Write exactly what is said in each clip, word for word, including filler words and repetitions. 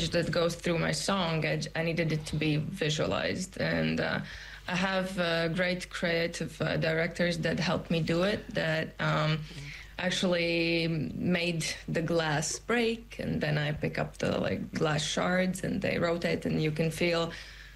message that goes through my song, I, I needed it to be visualized. And uh, I have uh, great creative uh, directors that helped me do it, that um, actually made the glass break, and then I pick up the like glass shards and they rotate, and you can feel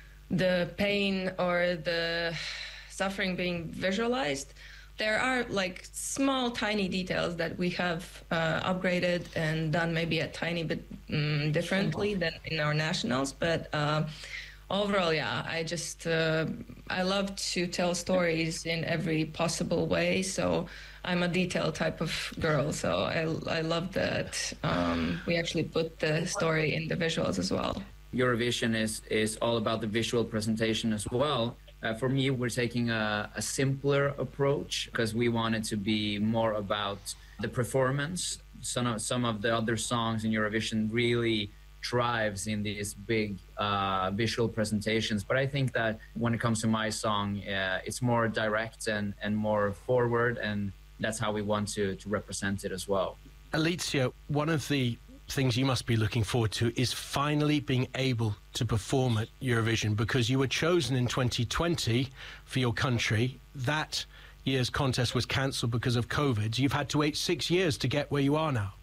the pain or the suffering being visualized. There are like small, tiny details that we have uh, upgraded and done maybe a tiny bit um, differently than in our nationals, but uh, overall, yeah, I just, uh, I love to tell stories in every possible way, so I'm a detail type of girl, so I, I love that um, we actually put the story in the visuals as well. Eurovision is, is all about the visual presentation as well. Uh, for me, we're taking a, a simpler approach because we want it to be more about the performance. Some of, some of the other songs in Eurovision really thrives in these big uh, visual presentations. But I think that when it comes to my song, uh, it's more direct and, and more forward, and that's how we want to, to represent it as well. Alicia, one of the things you must be looking forward to is finally being able to perform at Eurovision, because you were chosen in twenty twenty for your country. That year's contest was cancelled because of COVID. You've had to wait six years to get where you are now.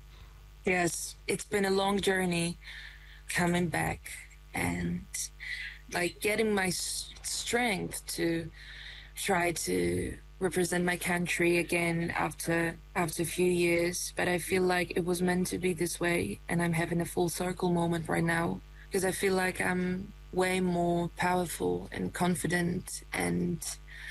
Yes, it's been a long journey coming back and like getting my s- strength to try to represent my country again after after a few years. But I feel like it was meant to be this way, and I'm having a full circle moment right now, because I feel like I'm way more powerful and confident and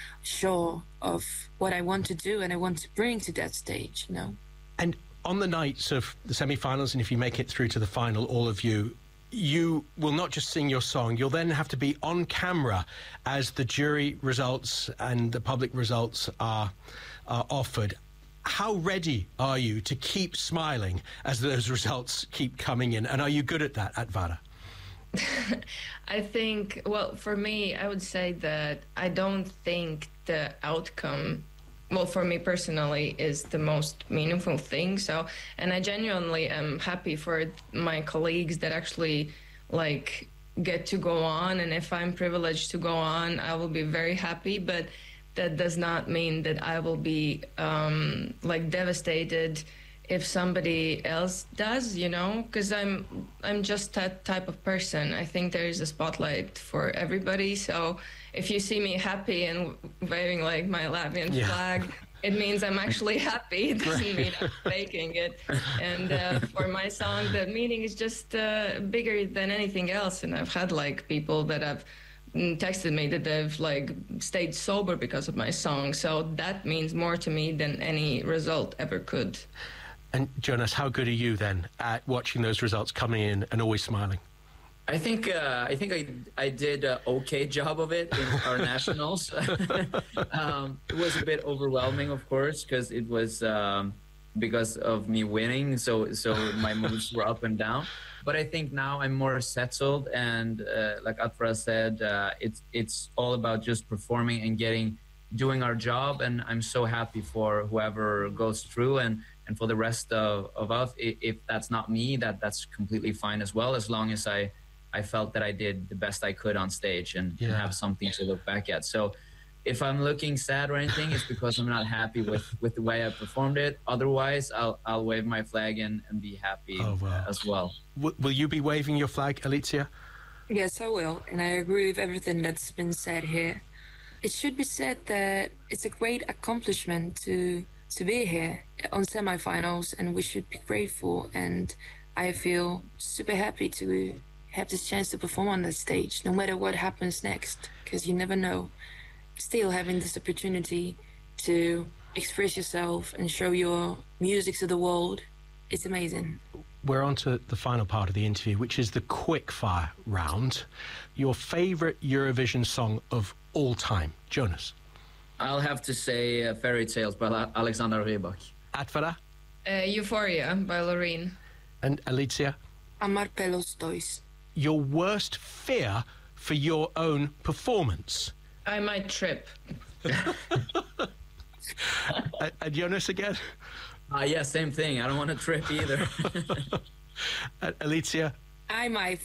sure of what I want to do and I want to bring to that stage, you know. And on the nights of the semi-finals, and if you make it through to the final, all of you, you will not just sing your song, you'll then have to be on camera as the jury results and the public results are, are offered. How ready are you to keep smiling as those results keep coming in? And are you good at that at Vara? I think, well, for me, I would say that I don't think the outcome, well, for me personally, is the most meaningful thing. So, and I genuinely am happy for my colleagues that actually like get to go on. And if I'm privileged to go on, I will be very happy. But that does not mean that I will be um, like devastated if somebody else does, you know, because I'm I'm just that type of person. I think there is a spotlight for everybody. So if you see me happy and waving like my Latvian yeah. flag, it means I'm actually happy. It doesn't mean I'm faking it. And uh, for my song, the meaning is just uh, bigger than anything else. And I've had like people that have texted me that they've like stayed sober because of my song. So that means more to me than any result ever could. And Jonas, how good are you then at watching those results coming in and always smiling? I think uh, I think I I did an okay job of it in our nationals. um, it was a bit overwhelming, of course, because it was um, because of me winning. So so my moods were up and down. But I think now I'm more settled, and uh, like Atfra said, uh, it's it's all about just performing and getting doing our job. And I'm so happy for whoever goes through, and. And for the rest of, of us, if that's not me, that that's completely fine as well, as long as I, I felt that I did the best I could on stage and, yeah. and have something to look back at. So if I'm looking sad or anything, it's because I'm not happy with, with the way I performed it. Otherwise, I'll I'll wave my flag and, and be happy oh, wow. as well. W- will you be waving your flag, Alicia? Yes, I will. And I agree with everything that's been said here. It should be said that it's a great accomplishment to... to be here on semifinals, and we should be grateful. And I feel super happy to have this chance to perform on that stage, no matter what happens next, because you never know. Still having this opportunity to express yourself and show your music to the world, it's amazing. We're on to the final part of the interview, which is the quickfire round. Your favourite Eurovision song of all time, Jonas? I'll have to say uh, Fairy Tales by La- Alexander Rybak. Atvara? Uh, Euphoria by Loreen. And Alicia? Amar pelos dois. Your worst fear for your own performance? I might trip. and, and Jonas again? Uh, yeah, same thing. I don't want to trip either. And Alicia? I might